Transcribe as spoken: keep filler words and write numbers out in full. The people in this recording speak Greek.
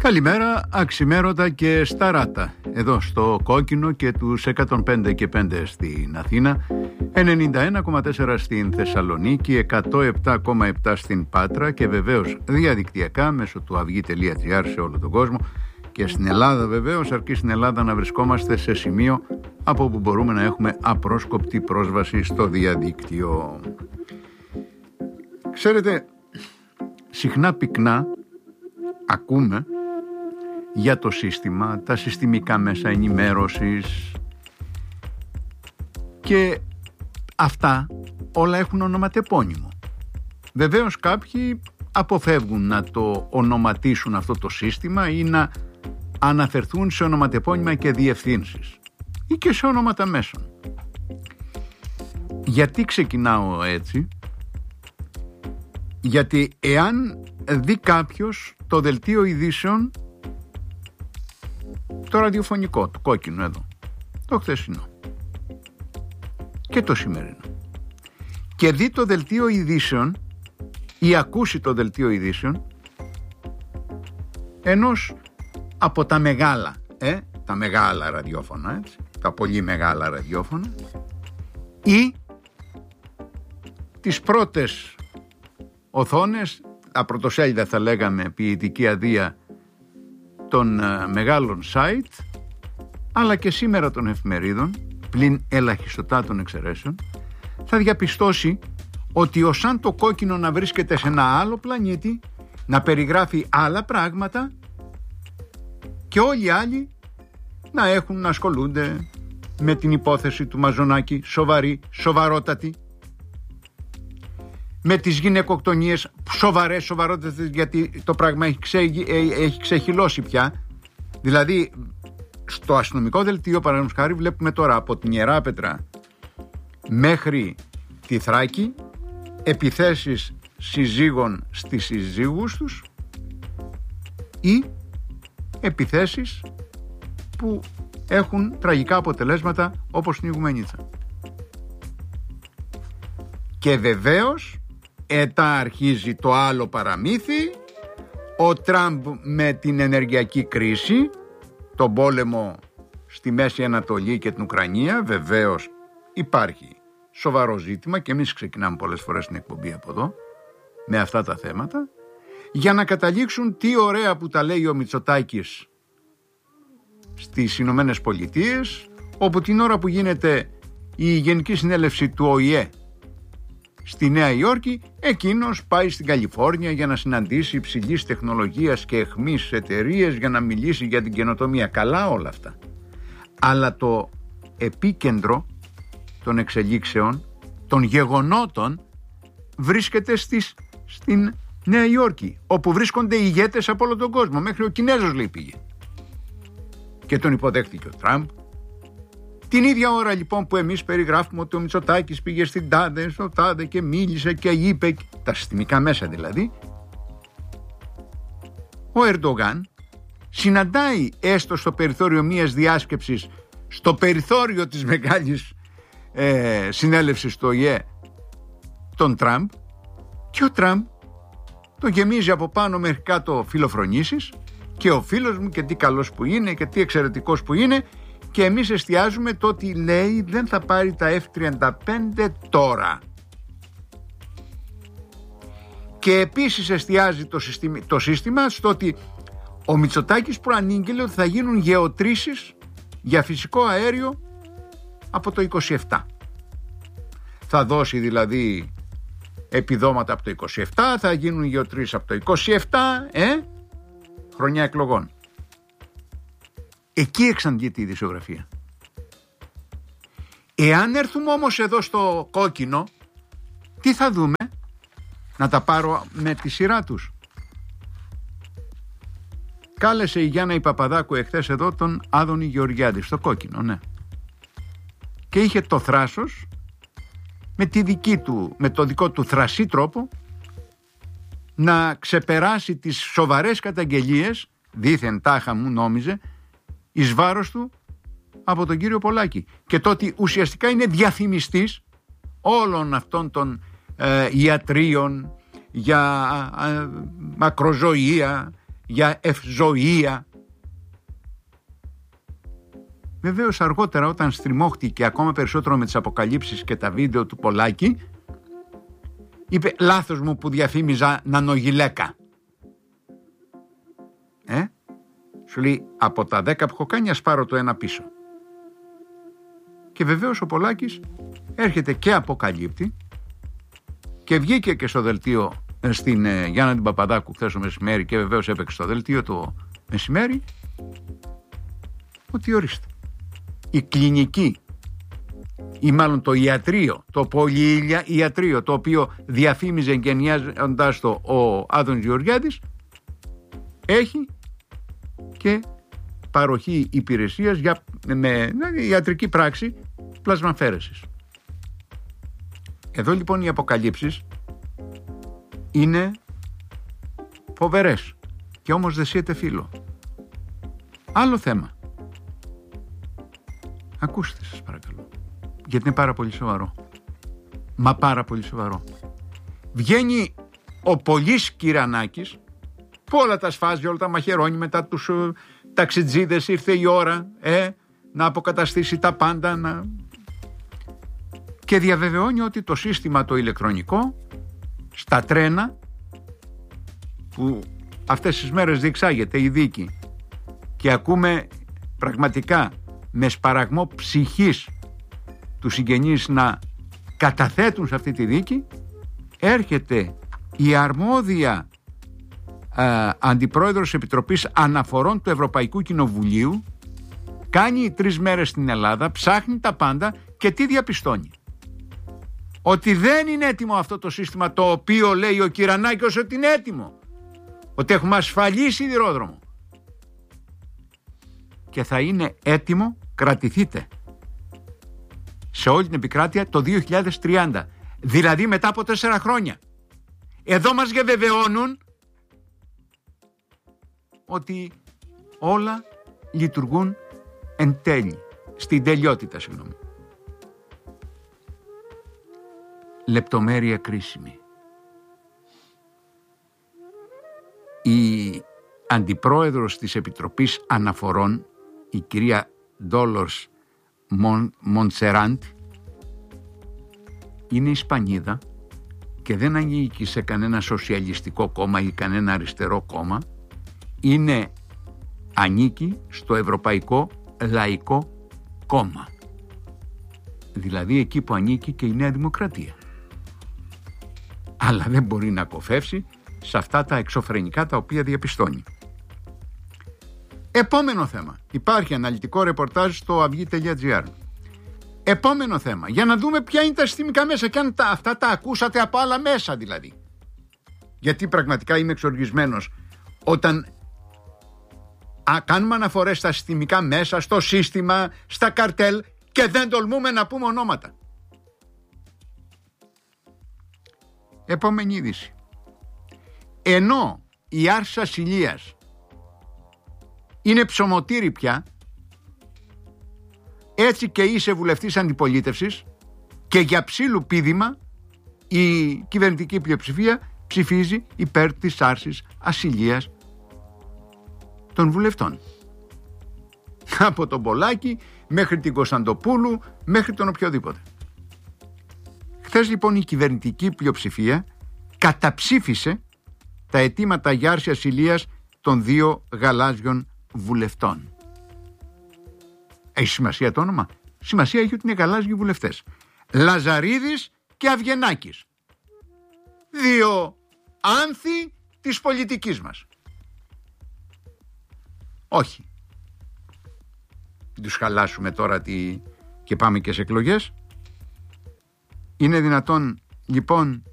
Καλημέρα, αξιμέρωτα και σταράτα. Εδώ στο Κόκκινο και τους εκατόν πέντε και πέντε στην Αθήνα, ενενήντα ένα κόμμα τέσσερα στην Θεσσαλονίκη, εκατόν επτά κόμμα επτά στην Πάτρα και βεβαίως διαδικτυακά μέσω του αυγή τελεία τζι άρ σε όλο τον κόσμο και στην Ελλάδα βεβαίως, αρκεί στην Ελλάδα να βρισκόμαστε σε σημείο από όπου μπορούμε να έχουμε απρόσκοπτη πρόσβαση στο διαδίκτυο. Ξέρετε, συχνά πυκνά ακούμε για το σύστημα, τα συστημικά μέσα ενημέρωσης και αυτά όλα έχουν ονοματεπώνυμο. Βεβαίως κάποιοι αποφεύγουν να το ονοματίσουν αυτό το σύστημα ή να αναφερθούν σε ονοματεπώνυμα και διευθύνσεις ή και σε ονόματα μέσων. Γιατί ξεκινάω έτσι? Γιατί εάν δει κάποιος το δελτίο ειδήσεων, το ραδιοφωνικό, το Κόκκινο εδώ, το χθεσινό και το σημερινό, και δει το δελτίο ειδήσεων ή ακούσει το δελτίο ειδήσεων ενός από τα μεγάλα, ε, τα μεγάλα ραδιόφωνα, έτσι, τα πολύ μεγάλα ραδιόφωνα, ή τις πρώτες οθόνες, τα πρωτοσέλιδα θα λέγαμε ποιητική αδεία των uh, μεγάλων site, αλλά και σήμερα των εφημερίδων, πλην ελαχιστοτάτων εξαιρέσεων, θα διαπιστώσει ότι ως αν το Κόκκινο να βρίσκεται σε ένα άλλο πλανήτη, να περιγράφει άλλα πράγματα και όλοι οι άλλοι να έχουν να ασχολούνται με την υπόθεση του Μαζονάκη, σοβαρή, σοβαρότατη, με τις γυναικοκτονίες σοβαρές, σοβαρότατες, γιατί το πράγμα έχει, ξε, έχει ξεχυλώσει πια. Δηλαδή στο αστυνομικό δελτίο, παραδείγματος χάρη, βλέπουμε τώρα από την Ιεράπετρα μέχρι τη Θράκη επιθέσεις συζύγων στις συζύγους τους ή επιθέσεις που έχουν τραγικά αποτελέσματα, όπως την Ιγουμενίτσα. Και βεβαίως ετά αρχίζει το άλλο παραμύθι, ο Τραμπ με την ενεργειακή κρίση, τον πόλεμο στη Μέση Ανατολή και την Ουκρανία. Βεβαίως υπάρχει σοβαρό ζήτημα και εμείς ξεκινάμε πολλές φορές την εκπομπή από εδώ με αυτά τα θέματα, για να καταλήξουν τι ωραία που τα λέει ο Μητσοτάκης στις Ηνωμένες Πολιτείες, όπου την ώρα που γίνεται η Γενική Συνέλευση του Ο Η Ε στη Νέα Υόρκη, εκείνος πάει στην Καλιφόρνια για να συναντήσει υψηλής τεχνολογίας και αιχμής εταιρείες, για να μιλήσει για την καινοτομία. Καλά όλα αυτά, αλλά το επίκεντρο των εξελίξεων, των γεγονότων, βρίσκεται στις, στην Νέα Υόρκη, όπου βρίσκονται οι ηγέτες από όλο τον κόσμο. Μέχρι ο Κινέζος, λέει, πήγε και τον υποδέχτηκε ο Τραμπ. Την ίδια ώρα λοιπόν που εμείς περιγράφουμε ότι ο Μητσοτάκης πήγε στην τάδε, στο τάδε και μίλησε και είπε, τα συστημικά μέσα δηλαδή, ο Ερντογάν συναντάει έστω στο περιθώριο μιας διάσκεψης, στο περιθώριο της μεγάλης ε, συνέλευσης του Ο Η Ε, τον Τραμπ, και ο Τραμπ το γεμίζει από πάνω μέχρι κάτω φιλοφρονήσεις και ο φίλος μου και τι καλός που είναι και τι εξαιρετικός που είναι. Και εμείς εστιάζουμε το ότι λέει δεν θα πάρει τα εφ τριάντα πέντε τώρα. Και επίσης εστιάζει το σύστημα, το σύστημα στο ότι ο Μητσοτάκης προανήγγειλε ότι θα γίνουν γεωτρήσεις για φυσικό αέριο από το είκοσι επτά. Θα δώσει δηλαδή επιδόματα από το είκοσι επτά, θα γίνουν γεωτρήσεις από το είκοσι επτά, ε, χρονιά εκλογών. Εκεί εξαντλείται η ειδησιογραφία. Εάν έρθουμε όμως εδώ στο Κόκκινο, τι θα δούμε? Να τα πάρω με τη σειρά τους. Κάλεσε η Γιάννα η Παπαδάκου εχθές εδώ τον Άδωνη Γεωργιάδη στο Κόκκινο, ναι. Και είχε το θράσος με, τη δική του, με το δικό του θρασί τρόπο να ξεπεράσει τις σοβαρές καταγγελίες, δήθεν τάχα μου νόμιζε, εις βάρος του από τον κύριο Πολάκη, και το ότι ουσιαστικά είναι διαφημιστής όλων αυτών των ε, ιατρίων για ε, μακροζωία, για ευζοία. Βεβαίως αργότερα, όταν στριμώχτηκε ακόμα περισσότερο με τις αποκαλύψεις και τα βίντεο του Πολάκη, είπε λάθος μου που διαφήμιζα νανογυλαίκα. Ε, σου λέει από τα δέκα που έχω κάνει ας πάρω το ένα πίσω. Και βεβαίως ο Πολάκης έρχεται και αποκαλύπτει και βγήκε και στο δελτίο στην ε, Γιάννα την Παπαδάκου χθες το μεσημέρι και βεβαίως έπαιξε στο δελτίο το μεσημέρι ότι ορίστε η κλινική ή μάλλον το ιατρείο, το πολυιατρείο το οποίο διαφήμιζε εγκαινιάζοντας το ο Άδωνης Γεωργιάδης έχει και παροχή υπηρεσίας για, με με ιατρική πράξη πλασμαφαίρεσης. Εδώ λοιπόν οι αποκαλύψεις είναι φοβερές και όμως δεν σύεται φίλο. Άλλο θέμα. Ακούστε σας παρακαλώ, γιατί είναι πάρα πολύ σοβαρό. Μα πάρα πολύ σοβαρό. Βγαίνει ο Πολύς Κυρανάκης που όλα τα σφάζει, όλα τα μαχαιρώνει μετά τους uh, ταξιτζίδες, ήρθε η ώρα ε, να αποκαταστήσει τα πάντα να... και διαβεβαιώνει ότι το σύστημα το ηλεκτρονικό στα τρένα που αυτές τις μέρες διεξάγεται η δίκη και ακούμε πραγματικά με σπαραγμό ψυχής τους συγγενείς να καταθέτουν σε αυτή τη δίκη, έρχεται η αρμόδια ε, αντιπρόεδρος Επιτροπής Αναφορών του Ευρωπαϊκού Κοινοβουλίου, κάνει τρεις μέρες στην Ελλάδα, ψάχνει τα πάντα και τι διαπιστώνει? Ότι δεν είναι έτοιμο αυτό το σύστημα το οποίο λέει ο Κυρανάκης ότι είναι έτοιμο, ότι έχουμε ασφαλή σιδηρόδρομο και θα είναι έτοιμο, κρατηθείτε, σε όλη την επικράτεια το δύο χιλιάδες τριάντα, δηλαδή μετά από τέσσερα χρόνια. Εδώ μας διαβεβαιώνουν ότι όλα λειτουργούν εν τέλει, στην τελειότητα, συγγνώμη. Λεπτομέρεια κρίσιμη. Η αντιπρόεδρος της Επιτροπής Αναφορών, η κυρία Ντόλορς Μον, Μοντσεράντ, είναι Ισπανίδα και δεν ανήκει σε κανένα σοσιαλιστικό κόμμα ή κανένα αριστερό κόμμα. Είναι, ανήκει στο Ευρωπαϊκό Λαϊκό Κόμμα, δηλαδή εκεί που ανήκει και η Νέα Δημοκρατία, αλλά δεν μπορεί να κοφεύσει σε αυτά τα εξωφρενικά τα οποία διαπιστώνει. Επόμενο θέμα. Υπάρχει αναλυτικό ρεπορτάζ στο αυγή τελεία τζι άρ. Επόμενο θέμα. Για να δούμε ποια είναι τα συστημικά μέσα και αν τα, αυτά τα ακούσατε από άλλα μέσα δηλαδή. Γιατί πραγματικά είμαι εξοργισμένος όταν α, κάνουμε αναφορές στα συστημικά μέσα, στο σύστημα, στα καρτέλ και δεν τολμούμε να πούμε ονόματα. Επόμενη είδηση. Ενώ η άρση ασυλίας είναι ψωμοτήρι πια, έτσι και είσαι βουλευτής αντιπολίτευσης και για ψήλου πήδημα η κυβερνητική πλειοψηφία ψηφίζει υπέρ της άρσης ασυλίας των βουλευτών. Από τον Πολάκη μέχρι την Κωνσταντοπούλου μέχρι τον οποιοδήποτε. Χθες λοιπόν η κυβερνητική πλειοψηφία καταψήφισε τα αιτήματα για άρση ασυλίας των δύο γαλάζιων βουλευτών. Έχει σημασία το όνομα? Σημασία έχει ότι είναι γαλάζιοι βουλευτές. Λαζαρίδης και Αυγενάκης. Δύο άνθη της πολιτικής μας. Όχι. Τους χαλάσουμε τώρα τη... και πάμε και σε εκλογές. Είναι δυνατόν λοιπόν